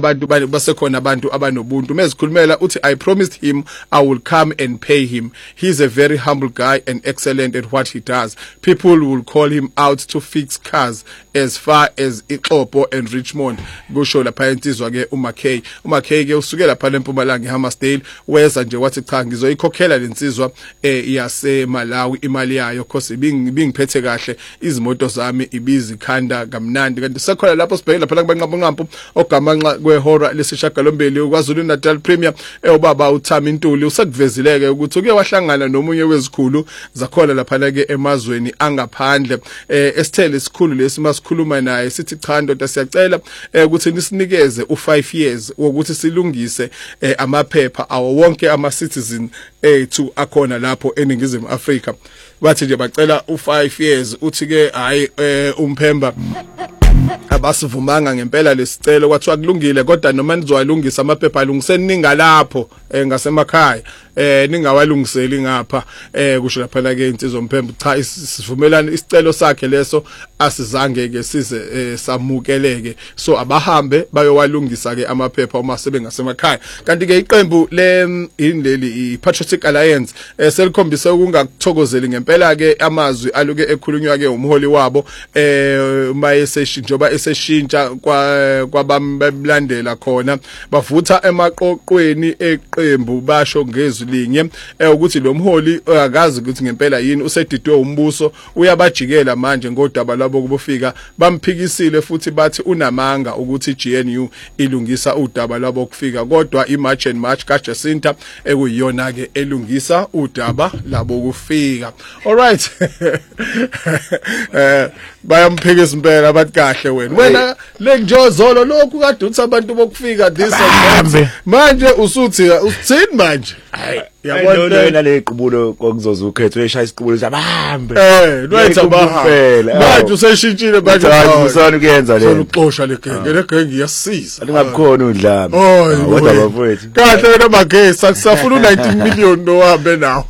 abantu basekhona abantu abanobuntu mezikhulumela uthi I promised him I will come and pay him. He's a very humble guy and excellent at what he does. People will call him out to fix cars as far as Ixopo and Richmond. Kusho lapha insizwa ke uMackay ke usukela lapha eMpumalanga eHammersdale weza nje wathi cha ngizoyikhokhela lensizwa yase Malawi imali yayo because bingiphethe kahle izimoto zami ibizikhanda kamnandi kanti sekhona lapho sibhekela lapha kubanqampo ogamanxa kwehora lesishagalombili kwaZulu Natal Premier ubaba uThami Ntuli usekuvezileke ukuthi uke wahlangana nomunye wezikhulu zakhona lapha ke emazweni angaphandle esithele isikhulu lesi masikhuluma naye sithi cha ndoda siyacela ukuthi nisinikeze u5 years ukuthi silungise amaphepha awo wonke ama citizen ethu akhona lapho eningizimu Afrika bathi nje bacela u5 years uthi ke hayi umphemba abasivumanga ngempela lesicelo kwathiwa kulungile kodwa noma nizowalungisa amaphepha alungiseni ninga lapho ngasemakhaya ningawalungiseli ngapha kusho lapha ke insizwa umphemba cha isivumelana isicelo sakhe leso asizange ke size samukeleke so abahambe bayowalungisa ke amaphepha uma sebengasemakhaya kanti ke iqembu leli iPatriotic Alliance selikhombise ukungakuthokozeli ngempela ke amazwi aluke ekhulunywa ke umholi wabo njoba eseshintsha kwabamlandela khona bavutha emaqoqweni eqembu basho ngezwi linye ukuthi lo mholi akazi ukuthi ngempela yini usedidwe umbuso uyabajikela manje ngodaba labo kubufika bamphikisile futhi bathi unamanga ukuthi GNU ilungisa udaba labo kufika kodwa iMarch and March kaJacinta ekuyiyona ke elungisa udaba labo kufika alright bayamphikisa impela abathi kahle wena lenjozolo lokhu kade uthi abantu bokufika this manje usuthi uthini manje yabona wena le iqubulo kokuzoza ukhetho eshaya isiqubulo sabahambe lwethu abahambe manje useshintshile manje usana kuyenza le uxosha legenge iyasiza lingabukhona udlame kodwa bafowethu kahle wena magesi akusafuna u19 million nohambe nawo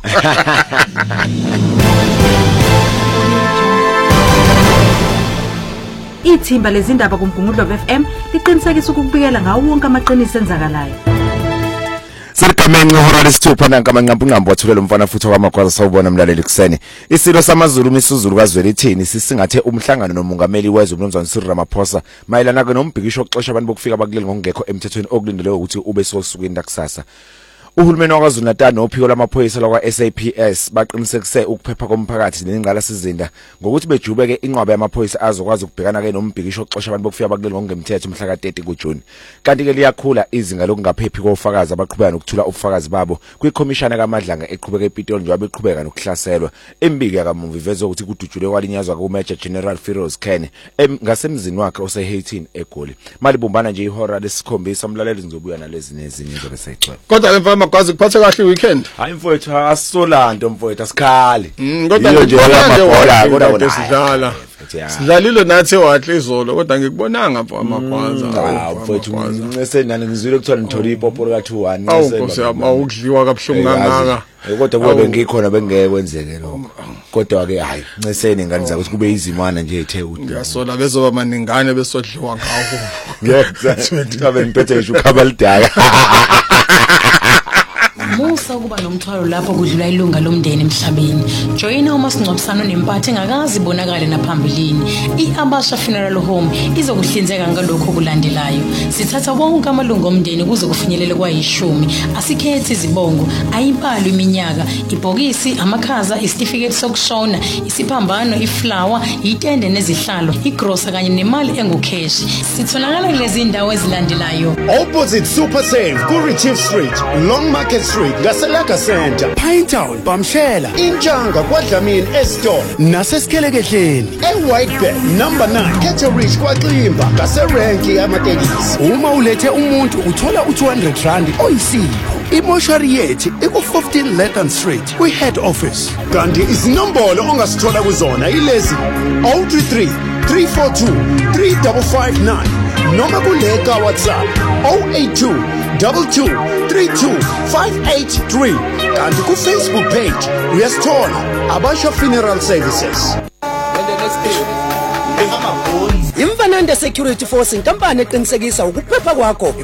Ithimba lezindaba kuMgungundlo FM liqinisekisa ukubikela ngawo wonke amaqiniso enzakalayo. Serikamenxe hora lesithupha nankamanqampunqambo wathulela umfana futhi kwaMagwaza sawubona mlaleli kuseni. Isilo samaZulu misuzulu kaZweli ithini sisingathe umhlangano nomongameli wezwe uMnumzane Cyril Ramaphosa mayelana nombhikisho oxoxa abantu bokufika bakuleli ngokungekho emthethweni okulindeleyo ukuthi ube sosukwini lakusasa. Uhulumeni waKwaZulu Natal nophiko lamaphoyisa lakwa SAPS baqinisekise ukuphepha komphakathi nengqala sizinda ngokuthi bejubeke inqwaba yamaphoyisa azokwazi ukubhekana ke nombhikisho oxoxa abantu bokufika bakuleli ngokungemthetho mhla ka30 kuJuni. Kanti ke liyakhula izinga lokungaphephi kofakazi abaqhubeka nokuthula ubufakazi babo kwikhomishana kaMadlanga eqhubeka ePitoli njengoba beqhubeka nokuhlaselwa. Embiki yakamumvi iveza ukuthi kudutshulwe kwalinyazwa kuMajor General Firoz Khan ngasemzini wakhe oseHayton eGoli. Malibumbana nje ihora lesikhombisa umlaleli ngizobuya nalezi nezinye zobe sayixoxa. Kodwa Magwazi kuphatha kahle weekend hayi mfowethu asolanto mfowethu asikhali kodwa nje kodwa sidlalile nathi wahle izolo kodwa ngikubonanga mfo Magwaza mfowethu nginqese nani ngizwile kuthiwa ngithola ipopolo ka21 awukudliwa kabuhlungu ngangaka kodwa kube ngikhona bengekwenzeke lokho kodwa ke hayi nceseni ngani za ukuthi kube izimana nje ethe uthi ngiyasola bezoba maningane besodliwa ngawo ngeke ngabe ngiphethe nje ukhabalidaka Musa kuba nomthwalo lapho kudlula ilunga lomndeni emhlabeni. Joyina umasingcwabisano nempathe engakazi bonakala naphambilini. iAbasha Funeral Home izokuhlinzeka ngalokho kulandelayo. Sithatha wonke amalungu omndeni kuze kufinyelele kwa10. Asikhethi izibongo, ayibalo iminyaka, ibhokisi, amakhaza, isitifiketi sokushona, isiphambano, iflower, itende nezihlalo, igrosa kanye nemali engukheshi. Sitholakala kulezi indawo ezilandelayo. Opposite Super Save ku Retief Street, Long Market Street, Gaselaka Center, Pinetown, Bamshela, Injanga kwaDlamini Estore, nasesikhelekehleni, eWhitebank number 9, Ketteridge kwaXimba, ngaserenki yamatekisi. Uma ulethe umuntu uthola u200 rand oyisipho. Imoshari yethu iku15 Letton Street, kwi-head office. Kanti izinombolo ongasithola kuzona ilezi 033 342 3559 noma kuleka WhatsApp 082 2232583 kanti ku Facebook page uyasithola Abasha Funeral Services. Imfananda Security Force inkampani eqinisekisa ukuphepha kwakho